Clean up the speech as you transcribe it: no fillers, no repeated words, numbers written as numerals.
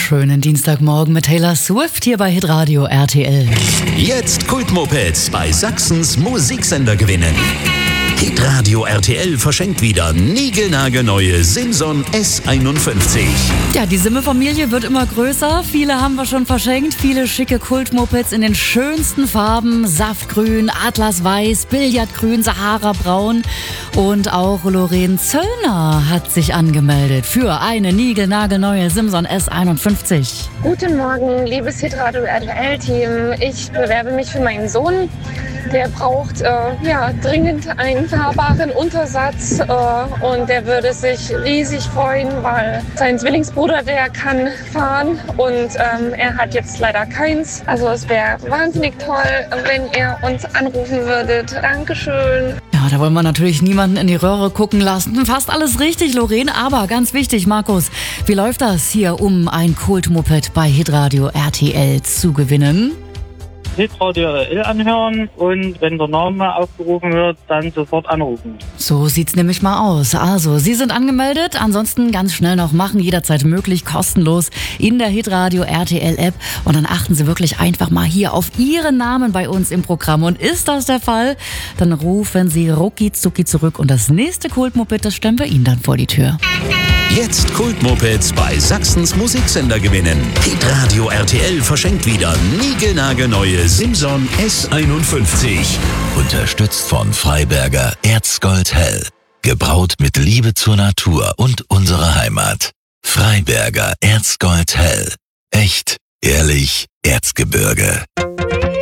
Schönen Dienstagmorgen mit Taylor Swift hier bei Hitradio RTL. Jetzt Kultmopeds bei Sachsens Musiksender gewinnen. Hitradio RTL verschenkt wieder niegelnagelneue Simson S51. Ja, die Simme-Familie wird immer größer. Viele haben wir schon verschenkt. Viele schicke Kultmopeds in den schönsten Farben. Saftgrün, Atlasweiß, Billardgrün, Sahara-Braun. Und auch Lorraine Zöllner hat sich angemeldet für eine niegelnagelneue Simson S51. Guten Morgen, liebes Hitradio RTL-Team. Ich bewerbe mich für meinen Sohn. Der braucht dringend einen fahrbaren Untersatz und der würde sich riesig freuen, weil sein Zwillingsbruder, der kann fahren und er hat jetzt leider keins. Also es wäre wahnsinnig toll, wenn ihr uns anrufen würdet. Dankeschön. Ja, da wollen wir natürlich niemanden in die Röhre gucken lassen. Fast alles richtig, Lorraine, aber ganz wichtig, Markus, wie läuft das hier, um ein Kultmoped bei Hitradio RTL zu gewinnen? Hitradio RTL anhören und wenn der Name aufgerufen wird, dann sofort anrufen. So sieht's nämlich mal aus. Also, Sie sind angemeldet, ansonsten ganz schnell noch machen, jederzeit möglich, kostenlos in der Hitradio RTL App und dann achten Sie wirklich einfach mal hier auf Ihren Namen bei uns im Programm und ist das der Fall, dann rufen Sie rucki zucki zurück und das nächste Kultmoped, das stellen wir Ihnen dann vor die Tür. Jetzt Kultmopeds bei Sachsens Musiksender gewinnen. Hitradio RTL verschenkt wieder niegelnagelneue Simson S51. Unterstützt von Freiberger Erzgold Hell. Gebraut mit Liebe zur Natur und unserer Heimat. Freiberger Erzgold Hell. Echt, ehrlich, Erzgebirge.